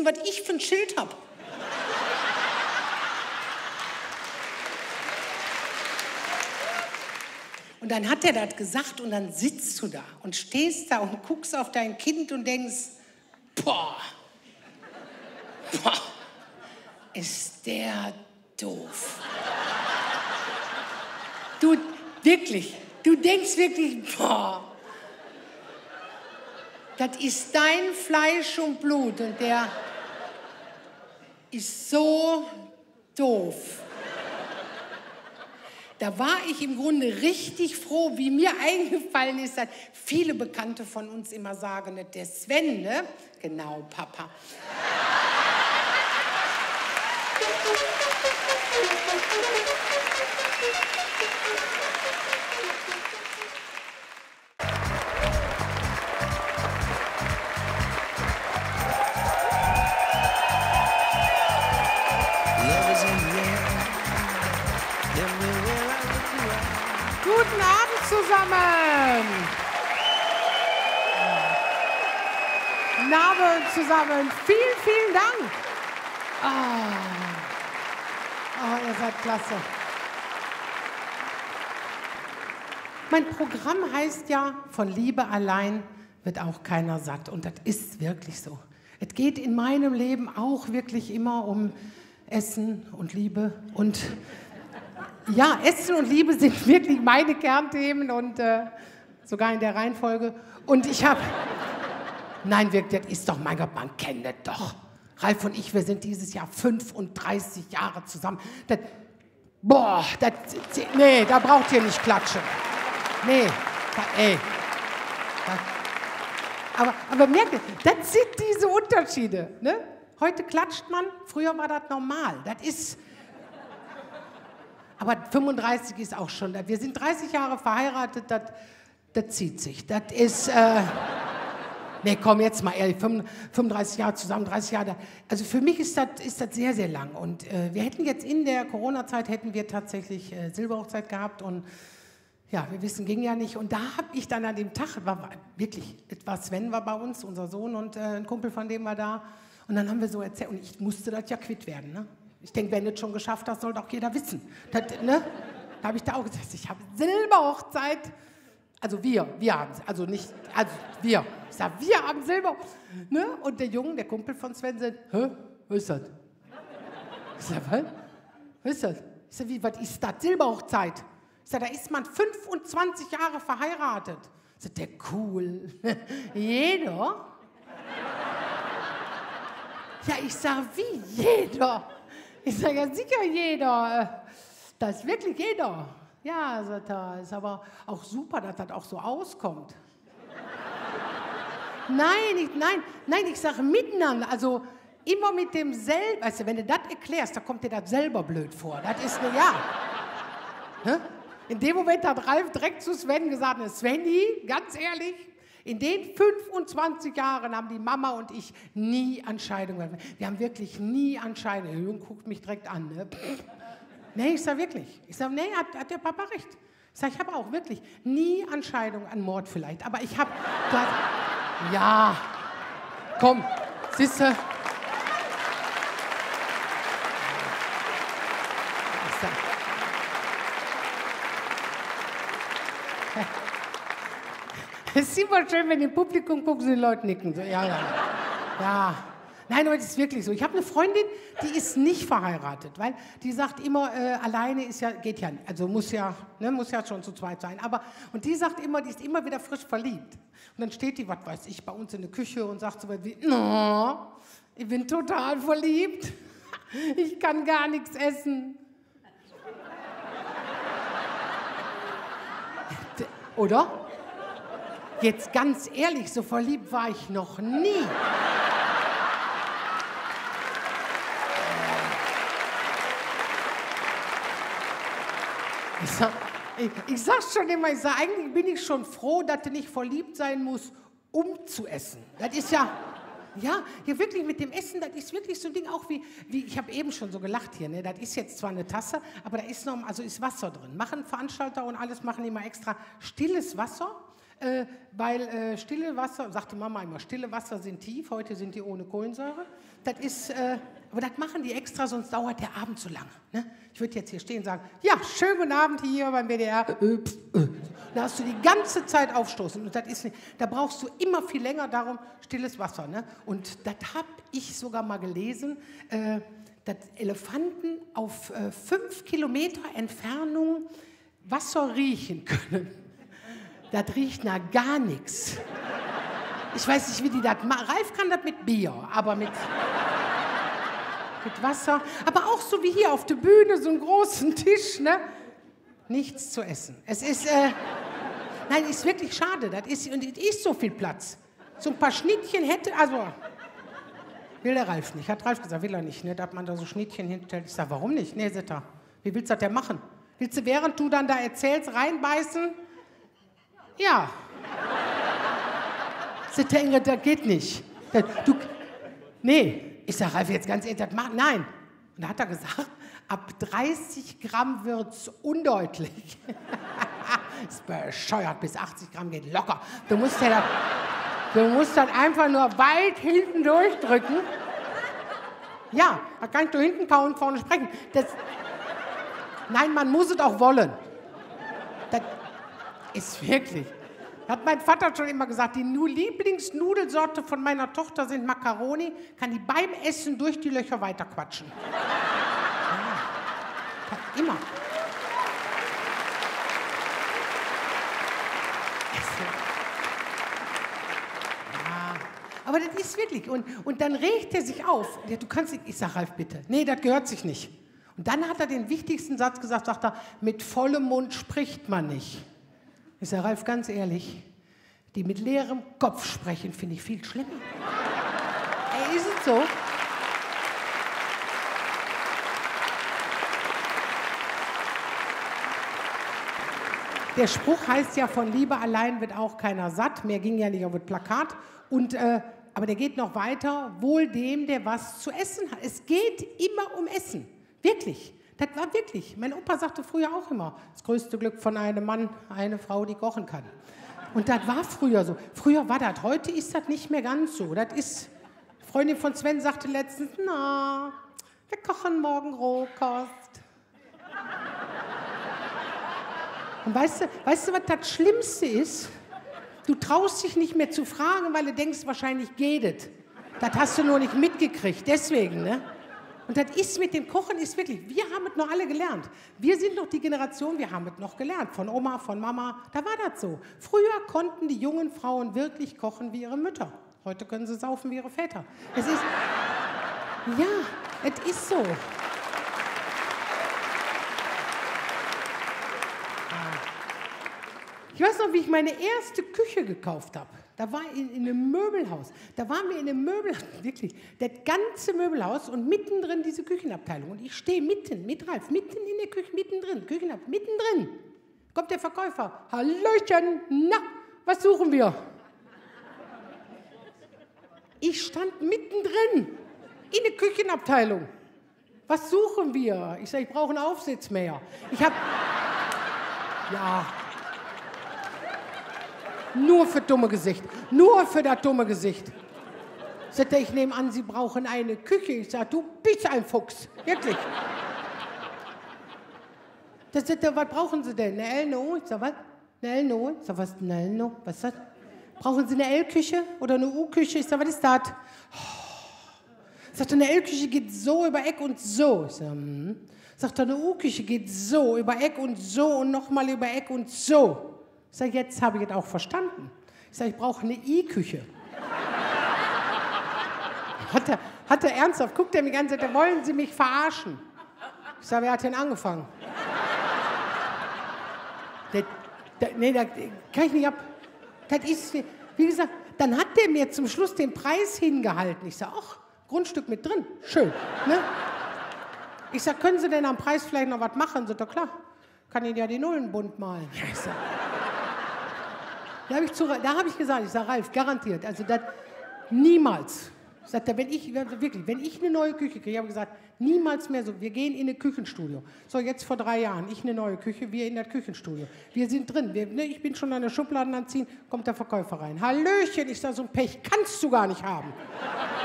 was ich für ein Schild habe. Und dann hat er das gesagt und dann sitzt du da und stehst da und guckst auf dein Kind und denkst, boah, ist der doof. Du denkst wirklich, boah, das ist dein Fleisch und Blut und der ist so doof. Da war ich im Grunde richtig froh, wie mir eingefallen ist, dass viele Bekannte von uns immer sagen, der Sven, ne? Genau, Papa. Guten Abend zusammen. Guten Abend zusammen. Vielen, vielen Dank. Ihr seid klasse. Mein Programm heißt ja, von Liebe allein wird auch keiner satt. Und das ist wirklich so. Es geht in meinem Leben auch wirklich immer um Essen und Liebe und ja, Essen und Liebe sind wirklich meine Kernthemen und sogar in der Reihenfolge. Und ich habe... Nein, wirklich, das ist doch, mein Gott, man kennt das doch. Ralf und ich, wir sind dieses Jahr 35 Jahre zusammen. Nee, da braucht ihr nicht klatschen. Nee, aber merkt ihr, das sind diese Unterschiede. Ne? Heute klatscht man, früher war das normal. Das ist... Aber 35 ist auch schon, wir sind 30 Jahre verheiratet, das zieht sich. Das ist, nee, komm, jetzt mal ehrlich, 35 Jahre zusammen, 30 Jahre. Also für mich ist das sehr, sehr lang. Und wir hätten jetzt in der Corona-Zeit, hätten wir tatsächlich Silberhochzeit gehabt. Und ja, wir wissen, ging ja nicht. Und da habe ich dann an dem Tag, Sven war bei uns, unser Sohn, und ein Kumpel von dem war da. Und dann haben wir so erzählt, und ich musste das ja quitt werden, ne? Ich denke, wenn du es schon geschafft hast, soll doch jeder wissen. Da habe ich da auch gesagt, ich habe Silberhochzeit. Also wir haben es, also nicht, also wir. Ich sage, wir haben Silberhochzeit. Ne? Und der Junge, der Kumpel von Sven, sagt, hä, was ist das? Ich sage, was? Was ist das? Ich sage, was ist das? Silberhochzeit. Ich sage, da ist man 25 Jahre verheiratet. Ich sage, der cool. Jeder? Ja, ich sage, wie jeder? Ich sage, ja sicher jeder. Das ist wirklich jeder. Ja, sagt er, ist aber auch super, dass das auch so auskommt. Nein, ich sage miteinander, also immer mit demselben. Weißt du, wenn du das erklärst, dann kommt dir das selber blöd vor. Das ist eine, ja. Hä? In dem Moment hat Ralf direkt zu Sven gesagt, Sveni, ganz ehrlich, in den 25 Jahren haben die Mama und ich nie an Scheidung gehabt. Wir haben wirklich nie an Scheidung. Der Junge guckt mich direkt an. Ne? Nee, ich sage wirklich. Ich sage, nee, hat der Papa recht. Ich sage, ich habe auch wirklich nie an Scheidung, an Mord vielleicht. Aber ich habe... Ja, komm, siehste. Es ist immer schön, wenn ihr im Publikum guckt und die Leute nicken. So, ja. Nein, aber das ist wirklich so. Ich habe eine Freundin, die ist nicht verheiratet, weil die sagt immer, alleine ist ja, geht ja nicht. Also muss ja schon zu zweit sein. Und die sagt immer, die ist immer wieder frisch verliebt. Und dann steht die, was weiß ich, bei uns in der Küche und sagt so was wie, no, ich bin total verliebt. Ich kann gar nichts essen. Oder? Jetzt ganz ehrlich, so verliebt war ich noch nie. Ich sag's schon immer, eigentlich bin ich schon froh, dass du nicht verliebt sein musst, um zu essen. Das ist ja wirklich mit dem Essen, das ist wirklich so ein Ding, auch wie ich habe eben schon so gelacht hier, ne? Das ist jetzt zwar eine Tasse, aber da ist noch, also ist Wasser drin. Machen Veranstalter und alles, machen immer extra stilles Wasser. weil stille Wasser, sagte Mama immer, stille Wasser sind tief, heute sind die ohne Kohlensäure. Das ist, aber das machen die extra, sonst dauert der Abend zu lange. Ne? Ich würde jetzt hier stehen und sagen, ja, schönen guten Abend hier beim WDR. Da hast du die ganze Zeit aufstoßen. Und das ist nicht, da brauchst du immer viel länger, darum stilles Wasser. Ne? Und das habe ich sogar mal gelesen, dass Elefanten auf 5 Kilometer Entfernung Wasser riechen können. Das riecht nach gar nichts. Ich weiß nicht, wie die das machen. Ralf kann das mit Bier, aber mit Wasser. Aber auch so wie hier auf der Bühne, so einen großen Tisch, ne? Nichts zu essen. Es ist, nein, ist wirklich schade. Und es ist so viel Platz. So ein paar Schnittchen hätte, also, will der Ralf nicht. Hat Ralf gesagt, will er nicht, ne? Dass man da so Schnittchen hinstellt. Ich sage, warum nicht? Nee, sagt er. Wie willst du das denn machen? Willst du, während du dann da erzählst, reinbeißen? Ja. Sagt der Ingrid, das geht nicht. Nee. Ich sage, Ralf, jetzt ganz ehrlich, das macht, nein. Und da hat er gesagt, ab 30 Gramm wird es undeutlich. Ist bescheuert, bis 80 Gramm geht locker. Du musst dann einfach nur weit hinten durchdrücken. Ja, da kann ich nur hinten kauen und vorne sprechen. Nein, man muss es auch wollen. Das ist wirklich. Hat mein Vater schon immer gesagt, die Lieblingsnudelsorte von meiner Tochter sind Macaroni, kann die beim Essen durch die Löcher weiterquatschen. Ja, immer. Ja, aber das ist wirklich. Und dann regt er sich auf. Ja, du kannst nicht, ich sag, Ralf, bitte. Nee, das gehört sich nicht. Und dann hat er den wichtigsten Satz gesagt, sagt er, mit vollem Mund spricht man nicht. Ich sage, Ralf, ganz ehrlich, die mit leerem Kopf sprechen, finde ich viel schlimmer. Ey, ist es so? Der Spruch heißt ja, von Liebe allein wird auch keiner satt. Mehr ging ja nicht auf das Plakat. Aber der geht noch weiter. Wohl dem, der was zu essen hat. Es geht immer um Essen. Wirklich. Das war wirklich. Mein Opa sagte früher auch immer, das größte Glück von einem Mann, eine Frau, die kochen kann. Und das war früher so. Früher war das. Heute ist das nicht mehr ganz so. Das ist, eine Freundin von Sven sagte letztens, na, wir kochen morgen Rohkost. Und weißt du, was das Schlimmste ist? Du traust dich nicht mehr zu fragen, weil du denkst, wahrscheinlich geht es. Das hast du nur nicht mitgekriegt. Deswegen, ne? Und das ist mit dem Kochen, ist wirklich, wir haben es noch alle gelernt. Wir sind noch die Generation, wir haben es noch gelernt. Von Oma, von Mama, da war das so. Früher konnten die jungen Frauen wirklich kochen wie ihre Mütter. Heute können sie saufen wie ihre Väter. Es ist, ja, es ist so. Ich weiß noch, wie ich meine erste Küche gekauft habe. Da war ich in einem Möbelhaus. Da waren wir in einem Möbelhaus, wirklich, das ganze Möbelhaus und mittendrin diese Küchenabteilung. Und ich stehe mitten, mit Ralf, mitten in der Küche, mittendrin, Küchenabteilung, mittendrin. Kommt der Verkäufer. Hallöchen, na, was suchen wir? Ich stand mittendrin in der Küchenabteilung. Was suchen wir? Ich sage, ich brauche einen Aufsitzmäher. Ich habe, ja, nur für dumme Gesicht. Nur für das dumme Gesicht. Sagt er, ich nehme an, Sie brauchen eine Küche. Ich sage, du bist ein Fuchs. Wirklich. Da sagt er, was brauchen Sie denn? Eine L, eine O? Ich sage, was? Eine L, eine O? Ich sage, was ist eine L, eine O? Was ist das? Brauchen Sie eine L-Küche oder eine U-Küche? Ich sage, was ist das? Sagt er, eine L-Küche geht so über Eck und so. Ich sage, Sagt er, eine U-Küche geht so über Eck und so und nochmal über Eck und so. Ich sage, jetzt habe ich es auch verstanden. Ich sage, ich brauche eine I-Küche. Hat er ernsthaft, guckt er mich an und sagt, wollen Sie mich verarschen? Ich sage, wer hat denn angefangen? Nee, da kann ich nicht ab. Das ist, wie gesagt, dann hat der mir zum Schluss den Preis hingehalten. Ich sage, ach, Grundstück mit drin, schön. Ne? Ich sage, können Sie denn am Preis vielleicht noch was machen? Sagt er, klar, kann Ihnen ja die Nullen bunt malen. Ja, ich sag, da habe ich gesagt, ich sage, Ralf, garantiert, also das niemals. Sagt er, wirklich, wenn ich eine neue Küche kriege, ich habe gesagt, niemals mehr so, wir gehen in ein Küchenstudio. So, jetzt vor 3 Jahren, ich eine neue Küche, wir in das Küchenstudio. Wir sind drin, ich bin schon an der Schubladen anziehen, kommt der Verkäufer rein. Hallöchen, ich sage, so ein Pech kannst du gar nicht haben.